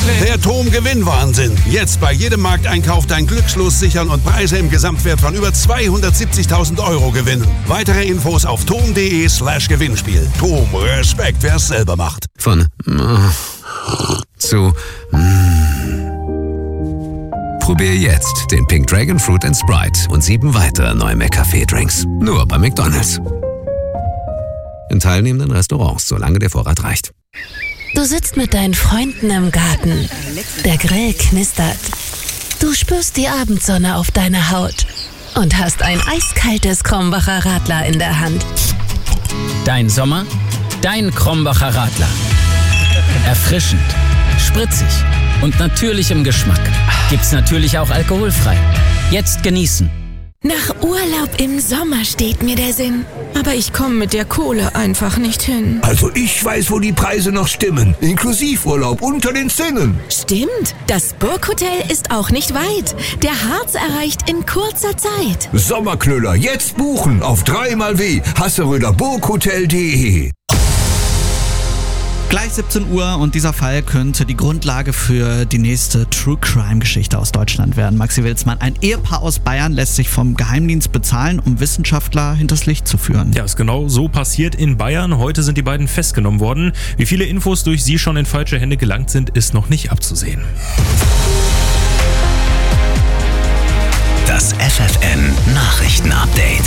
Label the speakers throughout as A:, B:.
A: Der TOM-Gewinnwahnsinn. Jetzt bei jedem Markteinkauf dein Glückslos sichern und Preise im Gesamtwert von über 270.000 Euro gewinnen. Weitere Infos auf tom.de/Gewinnspiel. TOM, Respekt, wer es selber macht.
B: Von zu Probier jetzt den Pink Dragon Fruit & Sprite und 7 weitere neue McCafé-Drinks. Nur bei McDonald's. In teilnehmenden Restaurants, solange der Vorrat reicht.
C: Du sitzt mit deinen Freunden im Garten. Der Grill knistert. Du spürst die Abendsonne auf deiner Haut und hast ein eiskaltes Krombacher Radler in der Hand.
D: Dein Sommer, dein Krombacher Radler. Erfrischend, spritzig und natürlich im Geschmack. Gibt's natürlich auch alkoholfrei. Jetzt genießen.
C: Nach Urlaub im Sommer steht mir der Sinn.
E: Aber ich komme mit der Kohle einfach nicht hin.
F: Also ich weiß, wo die Preise noch stimmen. Inklusivurlaub unter den Zinnen.
C: Stimmt, das Burghotel ist auch nicht weit. Der Harz erreicht in kurzer Zeit.
F: Sommerknüller, jetzt buchen auf 3xW hasseröderburghotel.de.
G: Gleich 17 Uhr und dieser Fall könnte die Grundlage für die nächste True-Crime-Geschichte aus Deutschland werden. Maxi Wilsmann, ein Ehepaar aus Bayern lässt sich vom Geheimdienst bezahlen, um Wissenschaftler hinters Licht zu führen.
H: Ja, ist genau so passiert in Bayern. Heute sind die beiden festgenommen worden. Wie viele Infos durch sie schon in falsche Hände gelangt sind, ist noch nicht abzusehen.
B: Das FFN-Nachrichten-Update.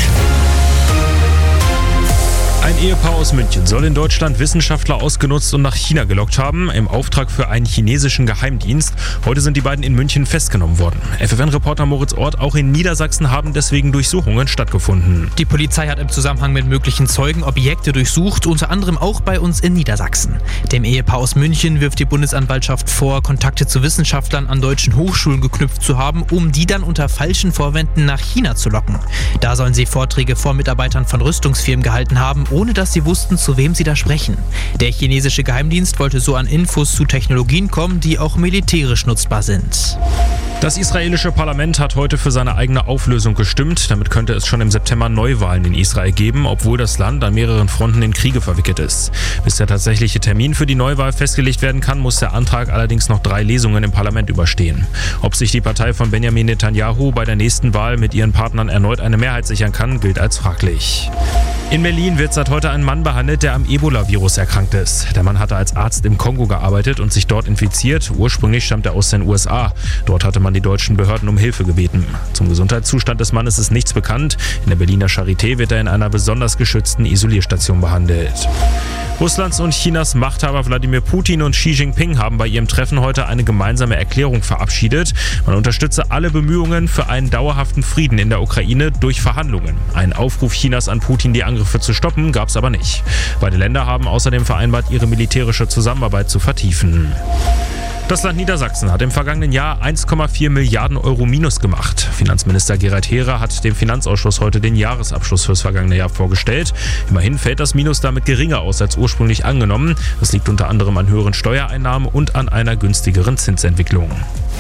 H: Ein Ehepaar aus München soll in Deutschland Wissenschaftler ausgenutzt und nach China gelockt haben, im Auftrag für einen chinesischen Geheimdienst. Heute sind die beiden in München festgenommen worden. FFN-Reporter Moritz Ort, auch in Niedersachsen haben deswegen Durchsuchungen stattgefunden.
I: Die Polizei hat im Zusammenhang mit möglichen Zeugen Objekte durchsucht, unter anderem auch bei uns in Niedersachsen. Dem Ehepaar aus München wirft die Bundesanwaltschaft vor, Kontakte zu Wissenschaftlern an deutschen Hochschulen geknüpft zu haben, um die dann unter falschen Vorwänden nach China zu locken. Da sollen sie Vorträge vor Mitarbeitern von Rüstungsfirmen gehalten haben, ohne dass sie wussten, zu wem sie da sprechen. Der chinesische Geheimdienst wollte so an Infos zu Technologien kommen, die auch militärisch nutzbar sind.
H: Das israelische Parlament hat heute für seine eigene Auflösung gestimmt. Damit könnte es schon im September Neuwahlen in Israel geben, obwohl das Land an mehreren Fronten in Kriege verwickelt ist. Bis der tatsächliche Termin für die Neuwahl festgelegt werden kann, muss der Antrag allerdings noch 3 Lesungen im Parlament überstehen. Ob sich die Partei von Benjamin Netanyahu bei der nächsten Wahl mit ihren Partnern erneut eine Mehrheit sichern kann, gilt als fraglich. In Berlin wird seit heute ein Mann behandelt, der am Ebola-Virus erkrankt ist. Der Mann hatte als Arzt im Kongo gearbeitet und sich dort infiziert. Ursprünglich stammt er aus den USA. Dort hatte man die deutschen Behörden um Hilfe gebeten. Zum Gesundheitszustand des Mannes ist nichts bekannt. In der Berliner Charité wird er in einer besonders geschützten Isolierstation behandelt. Russlands und Chinas Machthaber Wladimir Putin und Xi Jinping haben bei ihrem Treffen heute eine gemeinsame Erklärung verabschiedet. Man unterstütze alle Bemühungen für einen dauerhaften Frieden in der Ukraine durch Verhandlungen. Einen Aufruf Chinas an Putin, die Angriffe zu stoppen, gab es aber nicht. Beide Länder haben außerdem vereinbart, ihre militärische Zusammenarbeit zu vertiefen. Das Land Niedersachsen hat im vergangenen Jahr 1,4 Milliarden Euro Minus gemacht. Finanzminister Gerhard Heere hat dem Finanzausschuss heute den Jahresabschluss fürs vergangene Jahr vorgestellt. Immerhin fällt das Minus damit geringer aus als ursprünglich angenommen. Das liegt unter anderem an höheren Steuereinnahmen und an einer günstigeren Zinsentwicklung.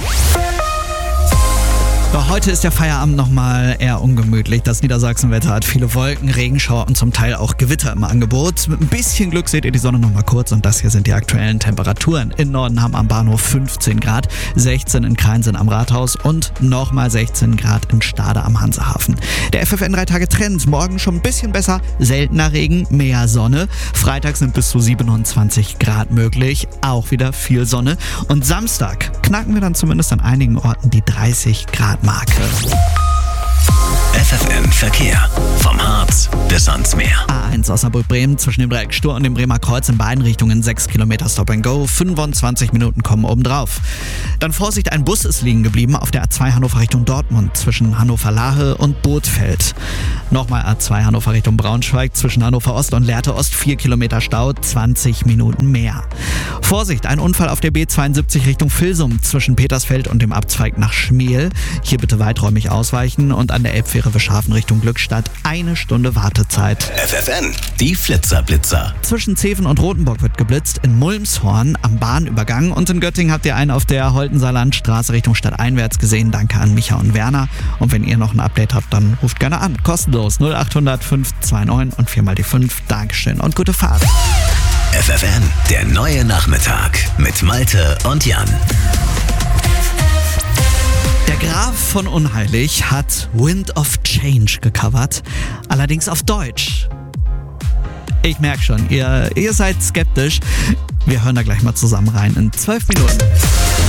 G: Doch heute ist der Feierabend nochmal eher ungemütlich. Das Niedersachsenwetter hat viele Wolken, Regenschauer und zum Teil auch Gewitter im Angebot. Mit ein bisschen Glück seht ihr die Sonne nochmal kurz und das hier sind die aktuellen Temperaturen. In Nordenham am Bahnhof 15 Grad, 16 in Kreinsen am Rathaus und nochmal 16 Grad in Stade am Hansehafen. Der FFN 3-Tage-Trend, morgen schon ein bisschen besser, seltener Regen, mehr Sonne. Freitag sind bis zu 27 Grad möglich, auch wieder viel Sonne. Und Samstag knacken wir dann zumindest an einigen Orten die 30 Grad Marke.
B: FFN Verkehr. Vom Harz bis ans Meer.
G: A1 Osnabrück-Bremen zwischen dem Dreieck Stur und dem Bremer Kreuz in beiden Richtungen 6 Kilometer Stop and Go. 25 Minuten kommen obendrauf. Dann Vorsicht, ein Bus ist liegen geblieben auf der A2 Hannover Richtung Dortmund zwischen Hannover-Lahe und Bothfeld. Nochmal A2 Hannover Richtung Braunschweig zwischen Hannover Ost und Lehrte Ost 4 Kilometer Stau, 20 Minuten mehr. Vorsicht, ein Unfall auf der B72 Richtung Vilsum zwischen Petersfeld und dem Abzweig nach Schmel. Hier bitte weiträumig ausweichen und an der Elbfähre Wischhafen Richtung Glückstadt 1 Stunde Wartezeit.
B: FFN, die Flitzer-Blitzer.
G: Zwischen Zeven und Rothenburg wird geblitzt, in Mulmshorn am Bahnübergang und in Göttingen habt ihr einen auf der Holtenser Landstraße Richtung Stadteinwärts gesehen. Danke an Micha und Werner. Und wenn ihr noch ein Update habt, dann ruft gerne an. Kostenlos 0800 529 und 4 mal die 5. Dankeschön und gute Fahrt.
J: FFN, der neue Nachmittag mit Malte und Jan.
G: Der Graf von Unheilig hat Wind of Change gecovert, allerdings auf Deutsch. Ich merke schon, ihr seid skeptisch. Wir hören da gleich mal zusammen rein in 12 Minuten.